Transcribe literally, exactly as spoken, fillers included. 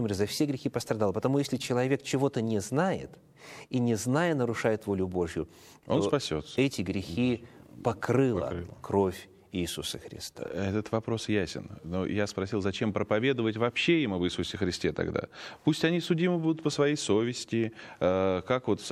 умер, за все грехи пострадал. Потому если человек чего-то не знает, и не зная нарушает волю Божью, Он то спасется. эти грехи покрыла, Покрыла. кровь Иисуса Христа. Этот вопрос ясен. Но я спросил, зачем проповедовать вообще им об Иисусе Христе тогда? Пусть они судимы будут по своей совести, э, как вот